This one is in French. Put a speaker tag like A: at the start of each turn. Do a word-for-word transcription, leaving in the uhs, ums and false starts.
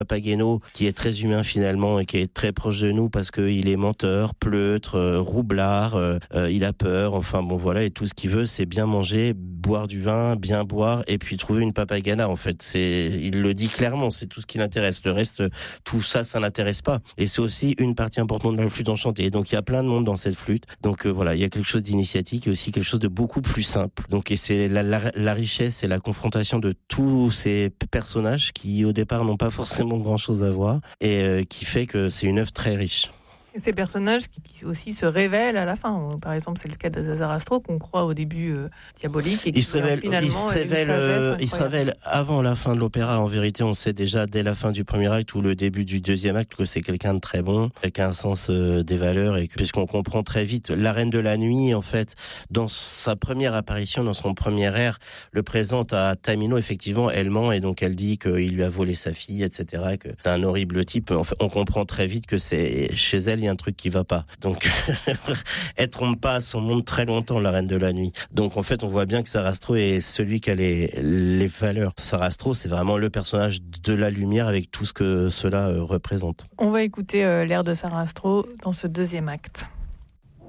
A: Papageno, qui est très humain finalement et qui est très proche de nous parce qu'il est menteur, pleutre, euh, roublard, euh, euh, il a peur, enfin bon voilà, et tout ce qu'il veut c'est bien manger, boire du vin, bien boire et puis trouver une papagana en fait. C'est, il le dit clairement, c'est tout ce qui l'intéresse. Le reste, tout ça, ça n'intéresse pas. Et c'est aussi une partie importante de la flûte enchantée. Et donc il y a plein de monde dans cette flûte. Donc euh, voilà, il y a quelque chose d'initiatique et aussi quelque chose de beaucoup plus simple. Donc et c'est la, la, la richesse et la confrontation de tous ces personnages qui au départ n'ont pas forcément grand chose à voir et euh, qui fait que c'est une œuvre très riche.
B: Et ces personnages qui aussi se révèlent à la fin. Par exemple, c'est le cas de Sarastro qu'on croit au début euh, diabolique et qui
A: il se révèle,
B: finalement
A: il se révèle, euh, il se révèle avant la fin de l'opéra. En vérité, on sait déjà dès la fin du premier acte ou le début du deuxième acte que c'est quelqu'un de très bon, avec un sens euh, des valeurs et que, puisqu'on comprend très vite, la Reine de la Nuit, en fait, dans sa première apparition, dans son premier air, le présente à Tamino. Effectivement, elle ment et donc elle dit qu'il lui a volé sa fille, et cetera. Que c'est un horrible type. En fait, on comprend très vite que c'est chez elle. Il y a un truc qui va pas. Donc, elle trompe pas son monde très longtemps, la Reine de la Nuit. Donc, en fait, on voit bien que Sarastro est celui qui a les, les valeurs. Sarastro, c'est vraiment le personnage de la lumière avec tout ce que cela euh, représente.
B: On va écouter euh, l'air de Sarastro dans ce deuxième acte.